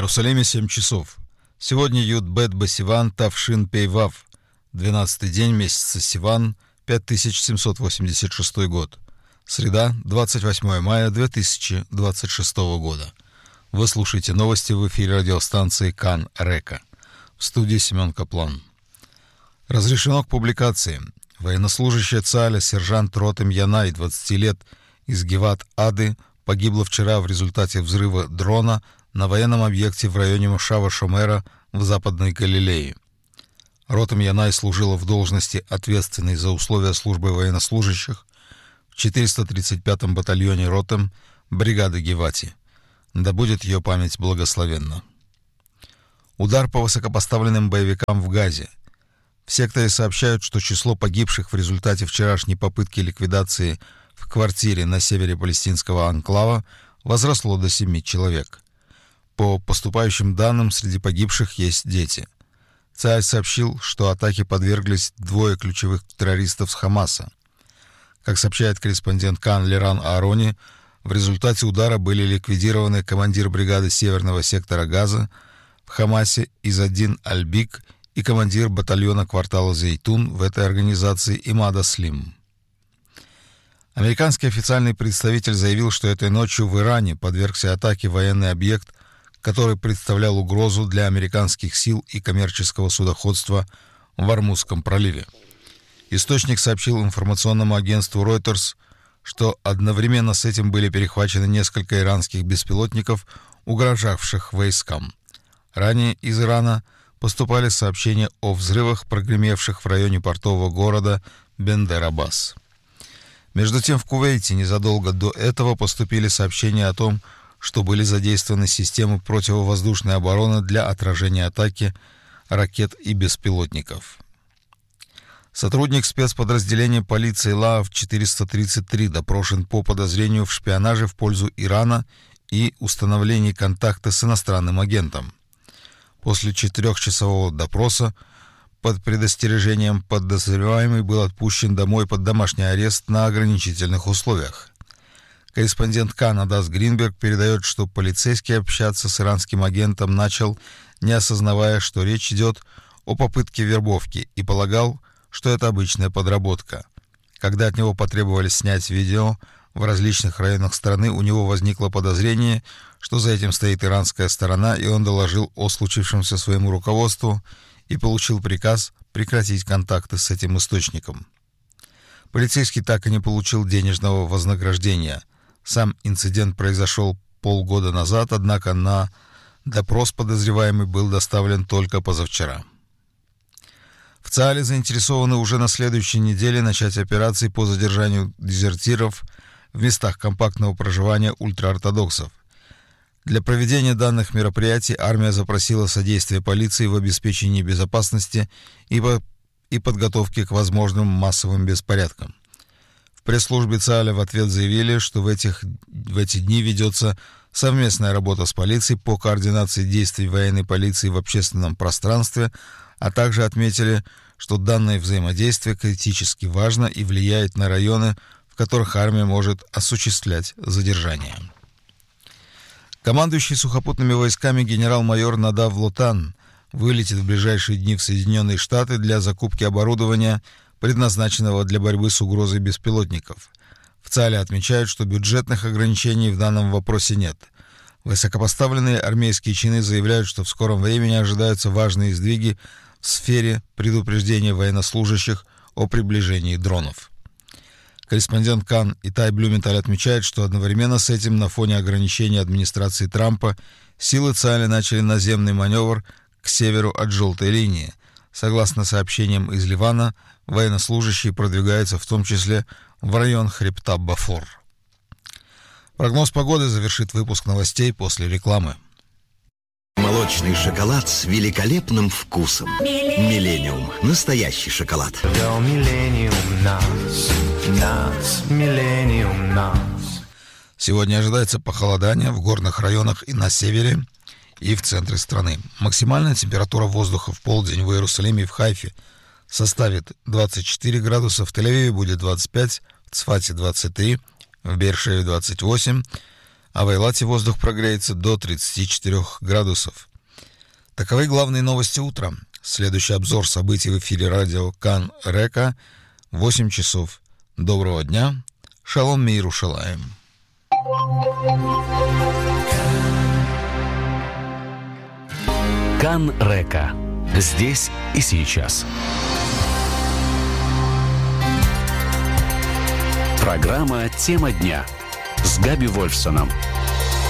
Иерусалиме 7 часов. Сегодня Юд-бет Басиван Тавшин Пейвав, 12-й день месяца Сиван, 5786 год. Среда, 28 мая 2026 года. Вы слушаете новости в эфире радиостанции Кан Река. В студии Семен Каплан. Разрешено к публикации. Военнослужащая ЦААля сержант Ротем Янай, 20 лет, из Геват-Ады, погибла вчера в результате взрыва дрона на военном объекте в районе Мошава Шомера в Западной Галилее. Ротем Янай служила в должности, ответственной за условия службы военнослужащих, в 435-м батальоне Ротем бригады Гевати. Да будет ее память благословенна. Удар по высокопоставленным боевикам в Газе. В секторе сообщают, что число погибших в результате вчерашней попытки ликвидации в квартире на севере палестинского анклава возросло до 7 человек. По поступающим данным, среди погибших есть дети. ЦААЛь сообщил, что атаке подверглись 2 ключевых террористов с Хамаса. Как сообщает корреспондент Кан Леран Аарони, в результате удара были ликвидированы командир бригады северного сектора Газа в Хамасе Изаддин Аль-Бик и командир батальона квартала Зейтун в этой организации Имад Аслим. Американский официальный представитель заявил, что этой ночью в Иране подвергся атаке военный объект, который представлял угрозу для американских сил и коммерческого судоходства в Ормузском проливе. Источник сообщил информационному агентству Reuters, что одновременно с этим были перехвачены несколько иранских беспилотников, угрожавших войскам. Ранее из Ирана поступали сообщения о взрывах, прогремевших в районе портового города Бендер-Аббас. Между тем, в Кувейте незадолго до этого поступили сообщения о том, что были задействованы системы противовоздушной обороны для отражения атаки ракет и беспилотников. Сотрудник спецподразделения полиции ЛААВ 433 допрошен по подозрению в шпионаже в пользу Ирана и установлении контакта с иностранным агентом. После 4-часового допроса под предостережением подозреваемый был отпущен домой под домашний арест на ограничительных условиях. Корреспондент Кан Адас Гринберг передает, что полицейский общаться с иранским агентом начал, не осознавая, что речь идет о попытке вербовки, и полагал, что это обычная подработка. Когда от него потребовали снять видео, в различных районах страны у него возникло подозрение, что за этим стоит иранская сторона, и он доложил о случившемся своему руководству и получил приказ прекратить контакты с этим источником. Полицейский так и не получил денежного вознаграждения. Сам инцидент произошел полгода назад, однако на допрос подозреваемый был доставлен только позавчера. В ЦААЛе заинтересованы уже на следующей неделе начать операции по задержанию дезертиров в местах компактного проживания ультраортодоксов. Для проведения данных мероприятий армия запросила содействие полиции в обеспечении безопасности и подготовке к возможным массовым беспорядкам. В пресс-службе ЦААЛя в ответ заявили, что в эти дни ведется совместная работа с полицией по координации действий военной полиции в общественном пространстве, а также отметили, что данное взаимодействие критически важно и влияет на районы, в которых армия может осуществлять задержания. Командующий сухопутными войсками генерал-майор Надав Лотан вылетит в ближайшие дни в Соединенные Штаты для закупки оборудования, предназначенного для борьбы с угрозой беспилотников. В ЦААЛе отмечают, что бюджетных ограничений в данном вопросе нет. Высокопоставленные армейские чины заявляют, что в скором времени ожидаются важные сдвиги в сфере предупреждения военнослужащих о приближении дронов. Корреспондент Кан Итай Блюменталь отмечает, что одновременно с этим на фоне ограничений администрации Трампа силы ЦААЛа начали наземный маневр к северу от желтой линии. Согласно сообщениям из Ливана, военнослужащие продвигаются в том числе в район хребта Бафор. Прогноз погоды завершит выпуск новостей после рекламы. Молочный шоколад с великолепным вкусом. Миллениум. Настоящий шоколад. Сегодня ожидается похолодание в горных районах и на севере, и в центре страны. Максимальная температура воздуха в полдень в Иерусалиме и в Хайфе составит 24 градуса, в Тель-Авиве будет 25, в Цфате 23, в Беэр-Шеве 28, а в Эйлате воздух прогреется до 34 градусов. Таковы главные новости утра. Следующий обзор событий в эфире радио Кан Река в 8 часов. Доброго дня. Шалом Миерушалаим. Кан Река. Здесь и сейчас. Программа «Тема дня» с Габи Вольфсоном.